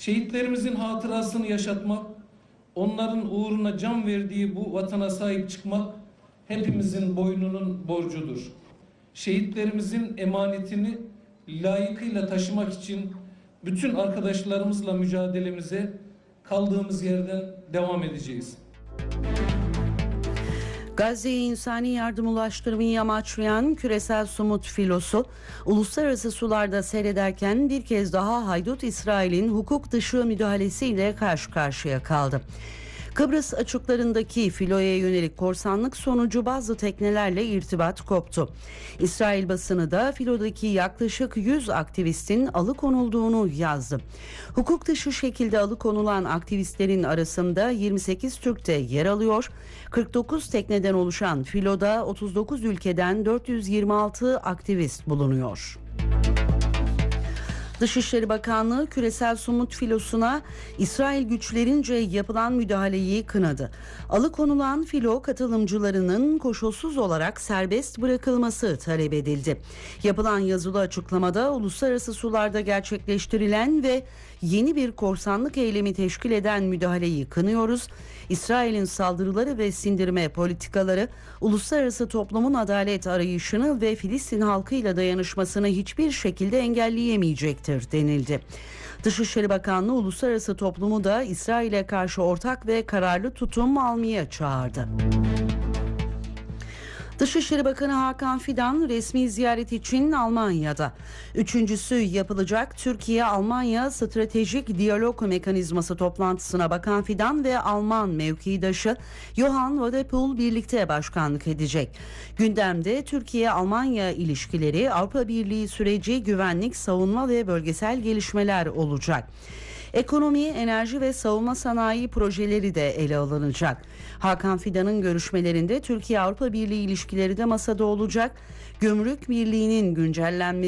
Şehitlerimizin hatırasını yaşatmak, onların uğruna can verdiği bu vatana sahip çıkmak hepimizin boynunun borcudur. Şehitlerimizin emanetini layıkıyla taşımak için bütün arkadaşlarımızla mücadelemize kaldığımız yerden devam edeceğiz. Gazze'ye insani yardım ulaştırmayı amaçlayan küresel somut filosu uluslararası sularda seyrederken bir kez daha haydut İsrail'in hukuk dışı müdahalesiyle karşı karşıya kaldı. Kıbrıs açıklarındaki filoya yönelik korsanlık sonucu bazı teknelerle irtibat koptu. İsrail basını da filodaki yaklaşık 100 aktivistin alıkonulduğunu yazdı. Hukuk dışı şekilde alıkonulan aktivistlerin arasında 28 Türk de yer alıyor. 49 tekneden oluşan filoda 39 ülkeden 426 aktivist bulunuyor. Dışişleri Bakanlığı küresel somut filosuna İsrail güçlerince yapılan müdahaleyi kınadı. Alıkonulan filo katılımcılarının koşulsuz olarak serbest bırakılması talep edildi. Yapılan yazılı açıklamada uluslararası sularda gerçekleştirilen ve yeni bir korsanlık eylemi teşkil eden müdahaleyi kınıyoruz. İsrail'in saldırıları ve sindirme politikaları uluslararası toplumun adalet arayışını ve Filistin halkıyla dayanışmasını hiçbir şekilde engelleyemeyecektir denildi. Dışişleri Bakanlığı uluslararası toplumu da İsrail'e karşı ortak ve kararlı tutum almaya çağırdı. Dışişleri Bakanı Hakan Fidan resmi ziyaret için Almanya'da. Üçüncüsü yapılacak Türkiye-Almanya Stratejik Diyalog Mekanizması toplantısına Bakan Fidan ve Alman mevkidaşı Johann Wadepool birlikte başkanlık edecek. Gündemde Türkiye-Almanya ilişkileri, Avrupa Birliği süreci, güvenlik, savunma ve bölgesel gelişmeler olacak. Ekonomi, enerji ve savunma sanayi projeleri de ele alınacak. Hakan Fidan'ın görüşmelerinde Türkiye-Avrupa Birliği ilişkileri de masada olacak. Gümrük Birliği'nin güncellenmesi